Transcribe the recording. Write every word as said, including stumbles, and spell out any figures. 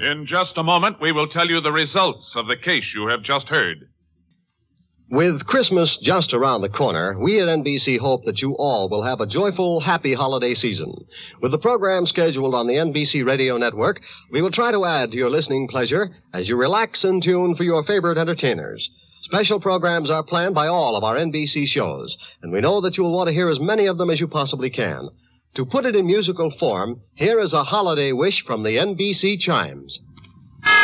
In just a moment, we will tell you the results of the case you have just heard. With Christmas just around the corner, we at N B C hope that you all will have a joyful, happy holiday season. With the program scheduled on the N B C Radio Network, we will try to add to your listening pleasure as you relax and tune for your favorite entertainers. Special programs are planned by all of our N B C shows, and we know that you will want to hear as many of them as you possibly can. To put it in musical form, here is a holiday wish from the N B C Chimes.